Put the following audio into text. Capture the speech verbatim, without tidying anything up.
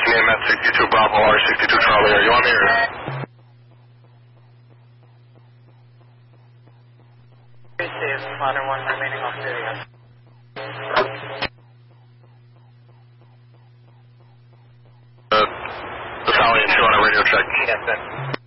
name at sixty-two Bravo or sixty-two Charlie. Are you on me or? Receive, Modern one remaining off studio. Uh, Battalion two on a radio check. Yes, sir.